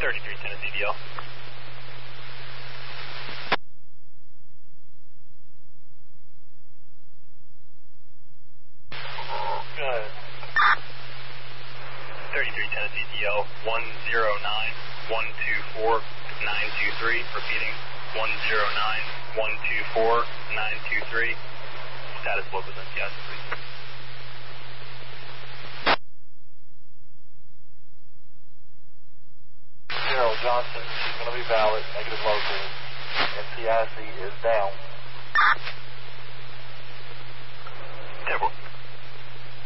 33 Tennessee DL. Good. 33 Tennessee DL 109-124-923. Repeating 109-124-923. Status local NCS, please. Harold Johnson is going to be valid, negative local. NCIC is down. 10-4.